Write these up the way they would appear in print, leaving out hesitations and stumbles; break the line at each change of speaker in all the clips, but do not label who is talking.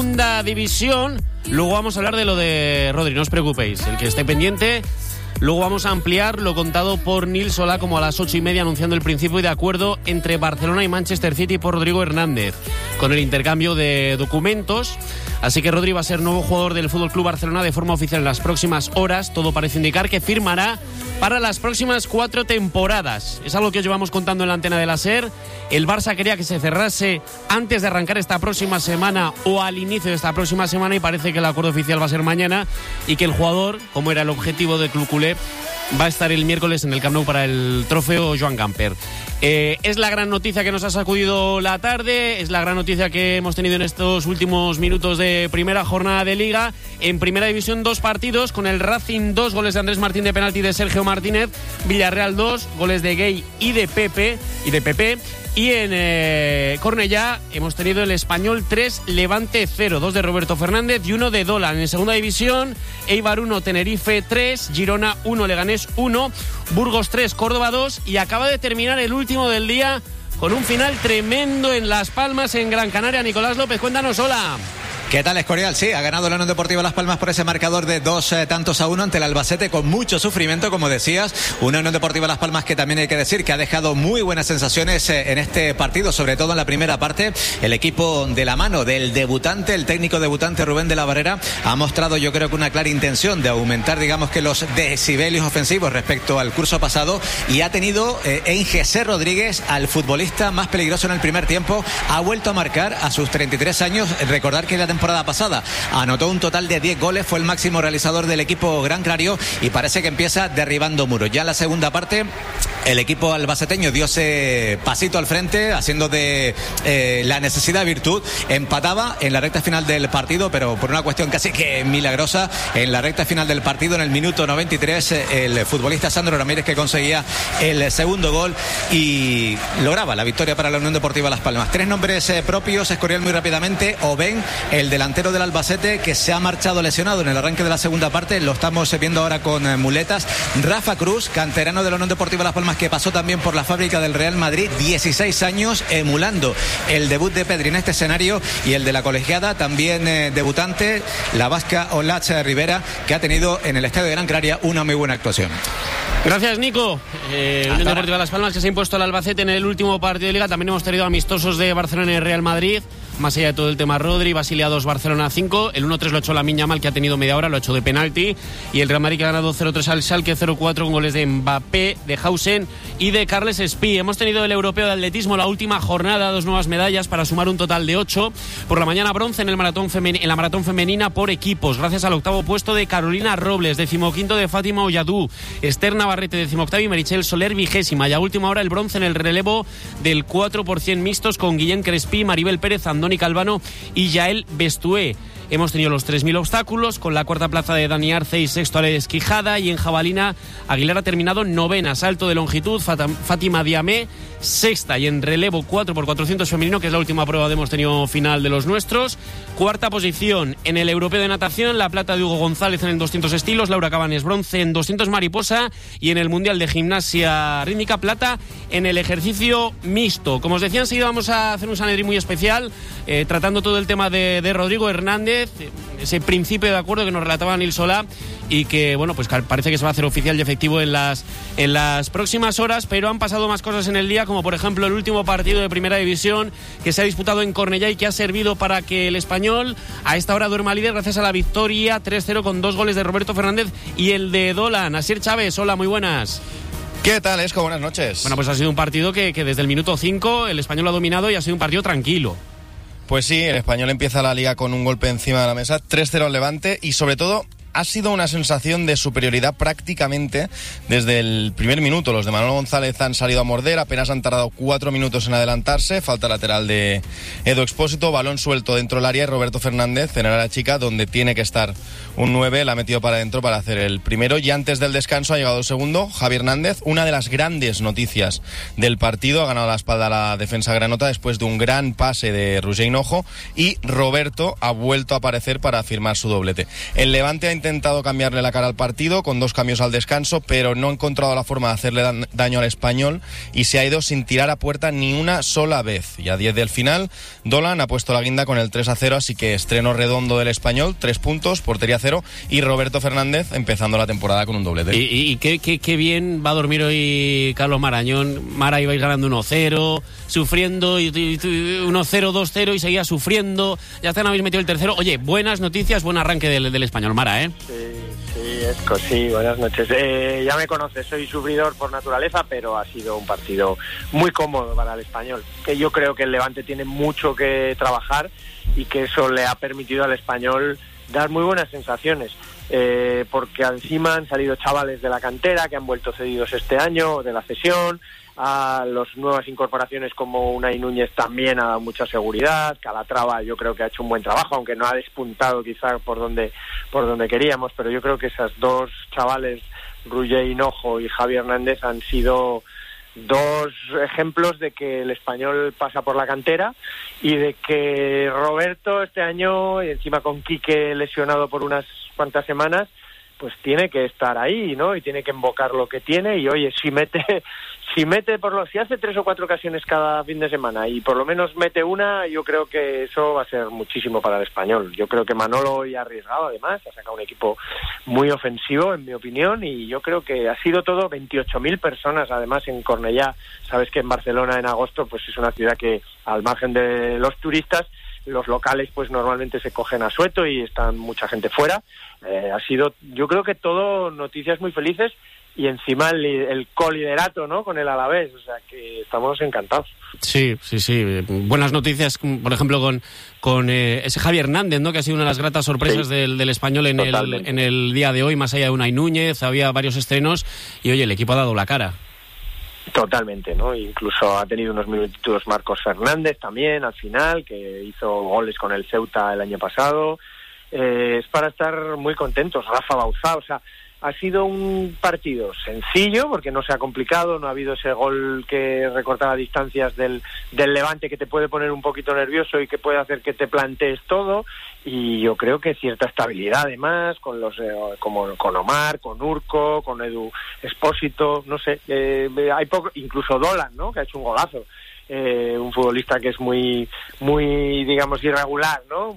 segunda división. Luego vamos a hablar de lo de Rodri, no os preocupéis, el que esté pendiente. Luego vamos a ampliar lo contado por Nil Solá como a las 8:30, anunciando el principio de acuerdo entre Barcelona y Manchester City por Rodrigo Hernández, con el intercambio de documentos. Así que Rodri va a ser nuevo jugador del FC Barcelona de forma oficial en las próximas horas. Todo parece indicar que firmará para las próximas 4 temporadas. Es algo que os llevamos contando en la antena de la SER. El Barça quería que se cerrase antes de arrancar esta próxima semana o al inicio de esta próxima semana, y parece que el acuerdo oficial va a ser mañana y que el jugador, como era el objetivo del Club culé, va a estar el miércoles en el Camp Nou para el trofeo Joan Gamper. Es la gran noticia que nos ha sacudido la tarde, es la gran noticia que hemos tenido en estos últimos minutos de primera jornada de Liga. En Primera División 2 partidos, con el Racing 2, goles de Andrés Martín de penalti de Sergio Martínez, Villarreal 2, goles de Gay y de Pepe. Y en Cornellá hemos tenido el Español 3, Levante 0, 2 de Roberto Fernández y 1 de Dolan. En Segunda División, Eibar 1, Tenerife 3, Girona 1, Leganés 1, Burgos 3, Córdoba 2, y acaba de terminar el último del día con un final tremendo en Las Palmas, en Gran Canaria. Nicolás López, cuéntanos, hola.
¿Qué tal, Escorial? Sí, ha ganado la Unión Deportiva Las Palmas por ese marcador de 2-1 ante el Albacete, con mucho sufrimiento, como decías. Una Unión Deportiva Las Palmas que también hay que decir que ha dejado muy buenas sensaciones en este partido, sobre todo en la primera parte. El equipo, de la mano del debutante, el técnico debutante Rubén de la Barrera, ha mostrado, yo creo que una clara intención de aumentar, digamos, que los decibelios ofensivos respecto al curso pasado, y ha tenido en José Rodríguez al futbolista más peligroso en el primer tiempo. Ha vuelto a marcar a sus 33 años. Recordar que la temporada pasada anotó un total de 10 goles, fue el máximo realizador del equipo gran canario, y parece que empieza derribando muros. Ya en la segunda parte, el equipo albaceteño dio ese pasito al frente, haciendo de la necesidad virtud. Empataba en la recta final del partido, pero por una cuestión casi que milagrosa, en la recta final del partido, en el minuto 93, el futbolista Sandro Ramírez, que conseguía el segundo gol y lograba la victoria para la Unión Deportiva Las Palmas. 3 nombres propios, Escorial, muy rápidamente. Oben, el delantero del Albacete, que se ha marchado lesionado en el arranque de la segunda parte, lo estamos viendo ahora con muletas. Rafa Cruz, canterano de la Unión Deportiva Las Palmas, que pasó también por la fábrica del Real Madrid, 16 años, emulando el debut de Pedri en este escenario, y el de la colegiada, también debutante, la vasca Olach Rivera, que ha tenido en el estadio de Gran Canaria una muy buena actuación.
Gracias, Nico. Unión Deportiva Las Palmas, que se ha impuesto al Albacete en el último partido de Liga. También hemos tenido amistosos de Barcelona y Real Madrid. Más allá de todo el tema Rodri, Basilea 2, Barcelona 5. El 1-3 lo ha hecho Lamine Yamal, que ha tenido media hora, lo ha hecho de penalti. Y el Real Madrid, que ha ganado 0-3 al Schalke, 0-4 con goles de Mbappé, de Hausen y de Carles Espí. Hemos tenido el europeo de atletismo, la última jornada, 2 nuevas medallas para sumar un total de 8. Por la mañana, bronce en la maratón femenina por equipos, gracias al octavo puesto de Carolina Robles, 15º de Fátima Olladú, Esther Navarrete, 18ª, y Meritxell Soler, 20ª. Y a última hora, el bronce en el relevo del 4% mixtos, con Guillén Crespí, Maribel Pérez, Andoni Calvano y Yael Bestué. Hemos tenido los 3.000 obstáculos, con la cuarta plaza de Dani Arce y sexto Alex Quijada, y en jabalina Aguilar ha terminado novena. Salto de longitud, Fátima Diamé, sexta, y en relevo 4x400 femenino, que es la última prueba que hemos tenido final de los nuestros, cuarta posición. En el europeo de natación, la plata de Hugo González en el 200 estilos, Laura Cabanes bronce en 200 mariposa, y en el mundial de gimnasia rítmica, plata en el ejercicio mixto. Como os decía, enseguida vamos a hacer un Sanedrín muy especial, tratando todo el tema de Rodrigo Hernández, ese principio de acuerdo que nos relataba Nil Solá, y que, bueno, pues parece que se va a hacer oficial y efectivo en las próximas horas. Pero han pasado más cosas en el día, como por ejemplo el último partido de Primera División, que se ha disputado en Cornellá y que ha servido para que el Español a esta hora duerma líder gracias a la victoria 3-0 con 2 goles de Roberto Fernández y el de Dolan. Asier Chávez, hola, muy buenas.
¿Qué tal, Esco? Buenas noches.
Bueno, pues ha sido un partido que desde el minuto 5 el Español ha dominado, y ha sido un partido tranquilo.
Pues sí, el Español empieza la Liga con un golpe encima de la mesa, 3-0 al Levante, y sobre todo ha sido una sensación de superioridad prácticamente desde el primer minuto. Los de Manuel González han salido a morder, apenas han tardado 4 minutos en adelantarse, falta lateral de Edu Expósito, balón suelto dentro del área, y Roberto Fernández en el área chica, donde tiene que estar un 9, la ha metido para adentro para hacer el primero, y antes del descanso ha llegado el segundo, Javi Hernández. Una de las grandes noticias del partido, ha ganado la espalda a la defensa granota después de un gran pase de Roger Hinojo, y Roberto ha vuelto a aparecer para firmar su doblete. El Levante ha intentado cambiarle la cara al partido con 2 cambios al descanso, pero no ha encontrado la forma de hacerle daño al Español y se ha ido sin tirar a puerta ni una sola vez. Y a 10 del final, Dolan ha puesto la guinda con el 3-0, así que estreno redondo del Español, 3 puntos, portería 0, y Roberto Fernández empezando la temporada con un doblete.
Y qué bien va a dormir hoy Carlos Marañón. Mara, ibais ganando 1-0, sufriendo, y 1-0, 2-0 y seguía sufriendo. Ya están, habéis metido el tercero. Oye, buenas noticias, buen arranque del Español, Mara, ¿eh?
Sí, buenas noches. Ya me conoces, soy sufridor por naturaleza, pero ha sido un partido muy cómodo para el Español. Que yo creo que el Levante tiene mucho que trabajar y que eso le ha permitido al Español dar muy buenas sensaciones. Porque encima han salido chavales de la cantera que han vuelto cedidos este año, de la cesión. A las nuevas incorporaciones como Unai Núñez también ha dado mucha seguridad. Calatrava yo creo que ha hecho un buen trabajo, aunque no ha despuntado quizá por donde queríamos, pero yo creo que esas 2 chavales, Ruller Hinojo y Javi Hernández, han sido 2 ejemplos de que el Español pasa por la cantera y de que Roberto este año, y encima con Quique lesionado por unas cuantas semanas, pues tiene que estar ahí, ¿no? Y tiene que invocar lo que tiene. Y oye, si hace 3 o 4 ocasiones cada fin de semana y por lo menos mete una, yo creo que eso va a ser muchísimo para el Español. Yo creo que Manolo hoy ha arriesgado, además, ha sacado un equipo muy ofensivo, en mi opinión, y yo creo que ha sido todo 28.000 personas, además, en Cornellá. Sabes que en Barcelona en agosto pues es una ciudad que, al margen de los turistas, los locales pues normalmente se cogen a sueto y están mucha gente fuera. Ha sido, yo creo que todo noticias muy felices, y encima el coliderato, ¿no?, con el Alavés, o sea que estamos encantados.
Sí. Buenas noticias, por ejemplo, con ese Javi Hernández, ¿no?, que ha sido una de las gratas sorpresas del Español en el día de hoy, más allá de Unai Núñez. Había varios estrenos y, oye, el equipo ha dado la cara.
Totalmente, ¿no? Incluso ha tenido unos minutitos Marcos Fernández también al final, que hizo goles con el Ceuta el año pasado. Es para estar muy contentos. Rafa Bauzá, o sea, ha sido un partido sencillo porque no se ha complicado, no ha habido ese gol que recortaba distancias del Levante, que te puede poner un poquito nervioso y que puede hacer que te plantees todo. Y yo creo que cierta estabilidad, además, con como con Omar, con Urco, con Edu Espósito, no sé, hay poco, incluso Dolan, ¿no?, que ha hecho un golazo, un futbolista que es muy, digamos, irregular, ¿no?,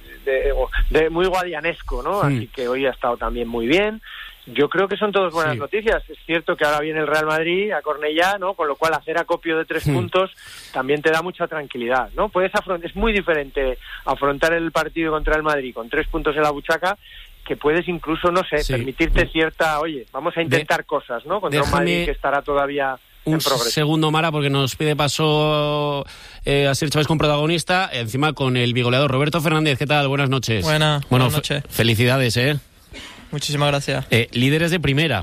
muy guadianesco, ¿no? Así que hoy ha estado también muy bien. Yo creo que son todas buenas noticias. Es cierto que ahora viene el Real Madrid a Cornellá, ¿no?, con lo cual hacer acopio de 3 puntos también te da mucha tranquilidad, ¿no? Es muy diferente afrontar el partido contra el Madrid con 3 puntos en la buchaca, que puedes incluso, no sé, permitirte cierta, oye, vamos a intentar cosas, ¿no?, contra un Madrid que estará todavía un
segundo, Mara, porque nos pide paso a Ser Chávez con protagonista, encima con el bigoleador Roberto Fernández. ¿Qué tal? Buenas noches.
Buenas noches.
Felicidades, ¿eh?
Muchísimas gracias.
Líderes de primera.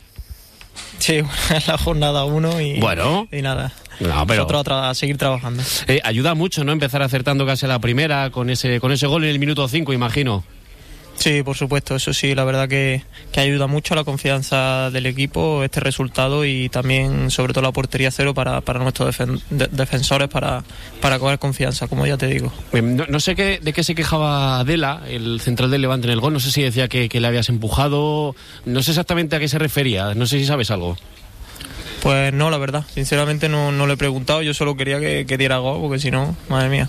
Sí, la jornada 1 y nada.
No, pero
nosotros a seguir trabajando.
Ayuda mucho, ¿no?, empezar acertando casi a la primera con ese gol en el minuto 5, imagino.
Sí, por supuesto, eso sí, la verdad que ayuda mucho a la confianza del equipo este resultado, y también sobre todo la portería 0 para nuestros defensores para coger confianza, como ya te digo.
No sé de qué se quejaba Adela, el central del Levante, en el gol. No sé si decía que le habías empujado, no sé exactamente a qué se refería, no sé si sabes algo.
Pues no, la verdad, sinceramente no le he preguntado. Yo solo quería que diera gol, porque si no, madre mía.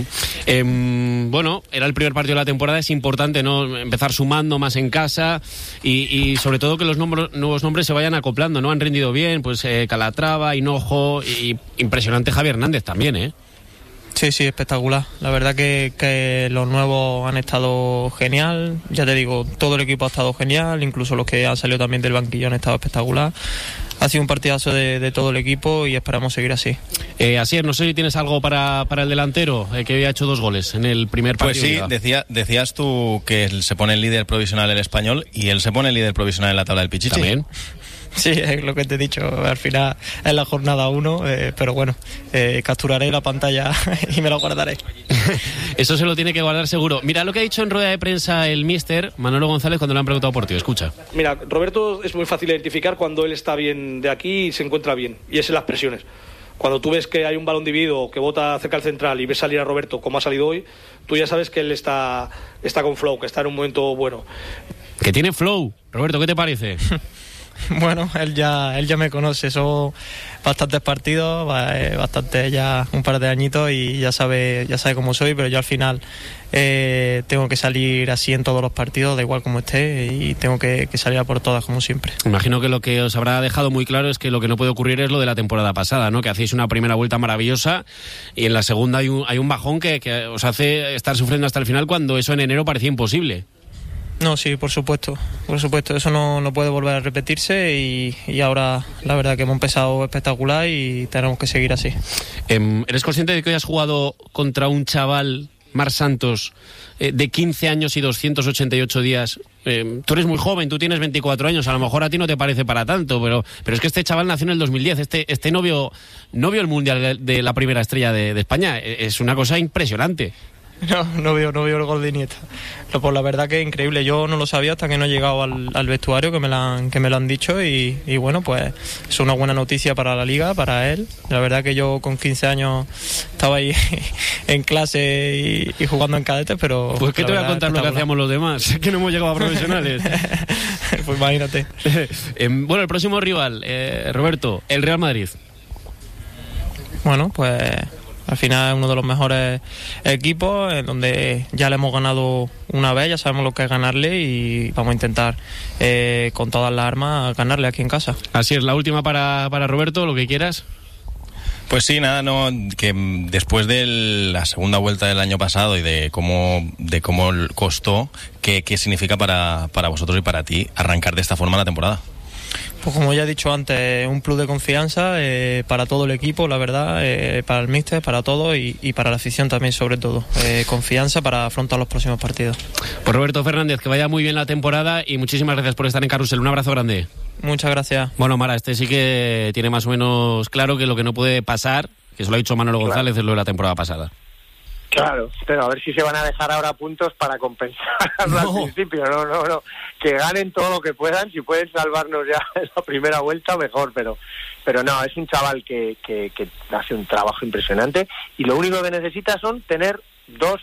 Bueno, era el primer partido de la temporada, es importante, ¿no?, empezar sumando más en casa y sobre todo que los nuevos nombres se vayan acoplando, ¿no? Han rendido bien, pues Calatrava, Hinojo, y impresionante Javi Hernández también, ¿eh?
Sí, espectacular. La verdad que los nuevos han estado genial. Ya te digo, todo el equipo ha estado genial, incluso los que han salido también del banquillo han estado espectacular. Ha sido un partidazo de todo el equipo y esperamos seguir así.
Asier, no sé si tienes algo para el delantero, que había hecho 2 goles en el primer partido.
Pues sí, decías tú que él se pone el líder provisional el Español, y él se pone el líder provisional en la tabla del Pichichi.
También.
Sí, es lo que te he dicho, al final es la jornada 1, pero bueno, capturaré la pantalla y me la guardaré.
Eso se lo tiene que guardar seguro. Mira lo que ha dicho en rueda de prensa el míster Manolo González cuando le han preguntado por ti, escucha.
Mira, Roberto es muy fácil identificar cuando él está bien de aquí y se encuentra bien, y es en las presiones. Cuando tú ves que hay un balón dividido que bota cerca al central y ves salir a Roberto como ha salido hoy, tú ya sabes que él está con flow, que está en un momento bueno.
Que tiene flow. Roberto, ¿qué te parece?
Bueno, él ya me conoce, son bastantes partidos, bastante ya un par de añitos y ya sabe cómo soy, pero yo al final tengo que salir así en todos los partidos, da igual como esté, y tengo que salir a por todas como siempre.
Imagino que lo que os habrá dejado muy claro es que lo que no puede ocurrir es lo de la temporada pasada, ¿no? Que hacéis una primera vuelta maravillosa y en la segunda hay un bajón que os hace estar sufriendo hasta el final cuando eso en enero parecía imposible.
No, sí, por supuesto, eso no puede volver a repetirse y ahora la verdad que hemos empezado espectacular y tenemos que seguir así.
¿Eres consciente de que hoy has jugado contra un chaval, Marc Santos, de 15 años y 288 días? Tú eres muy joven, tú tienes 24 años, a lo mejor a ti no te parece para tanto, pero es que este chaval nació en el 2010, este no vio el Mundial de la primera estrella de España, es una cosa impresionante.
No veo el gol de Iniesta. Pues la verdad que es increíble. Yo no lo sabía hasta que no he llegado al vestuario, que me lo han dicho y bueno, pues es una buena noticia para la liga, para él. La verdad que yo con 15 años estaba ahí en clase y jugando en cadetes, pero...
Pues ¿qué te voy a contar lo que hacíamos los demás? Que no hemos llegado a profesionales.
Pues imagínate.
Bueno, el próximo rival, Roberto, el Real Madrid.
Bueno, pues... Al final es uno de los mejores equipos en donde ya le hemos ganado una vez, ya sabemos lo que es ganarle y vamos a intentar con todas las armas ganarle aquí en casa. Así es, la última para Roberto, lo que quieras.
Pues sí, nada, que después de la segunda vuelta del año pasado y de cómo costó, ¿qué significa para vosotros y para ti arrancar de esta forma la temporada?
Pues como ya he dicho antes, un plus de confianza para todo el equipo, la verdad, para el míster, para todo y para la afición también, sobre todo. Confianza para afrontar los próximos partidos.
Pues Roberto Fernández, que vaya muy bien la temporada y muchísimas gracias por estar en Carrusel. Un abrazo grande.
Muchas gracias.
Bueno, Mara, sí que tiene más o menos claro que lo que no puede pasar, que se lo ha dicho Manolo González, es lo de la temporada pasada.
Claro, pero a ver si se van a dejar ahora puntos para compensar al principio. No, que ganen todo lo que puedan, si pueden salvarnos ya en la primera vuelta mejor, pero no, es un chaval que hace un trabajo impresionante y lo único que necesita son tener 2,